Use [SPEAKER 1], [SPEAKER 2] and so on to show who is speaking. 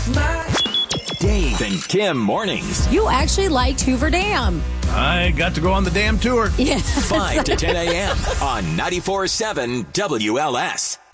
[SPEAKER 1] Dave and Kim mornings.
[SPEAKER 2] You actually liked Hoover Dam.
[SPEAKER 3] I got to go on the damn tour.
[SPEAKER 2] Yeah.
[SPEAKER 1] 5 to 10 a.m. on 94.7 WLS.